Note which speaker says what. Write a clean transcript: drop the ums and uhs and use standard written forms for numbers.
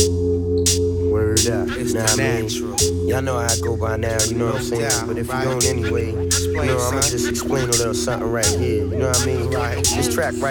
Speaker 1: Word up.
Speaker 2: It's
Speaker 1: Nah,
Speaker 2: the
Speaker 1: I mean,
Speaker 2: natural.
Speaker 1: y'all know how I go by now, you know what I'm saying?
Speaker 2: Yeah,
Speaker 1: But if
Speaker 2: right.
Speaker 1: you don't anyway, you
Speaker 2: Explain,
Speaker 1: know, I'ma
Speaker 2: son.
Speaker 1: just explain a little something right here, you know what I mean?
Speaker 2: Right.
Speaker 1: This track right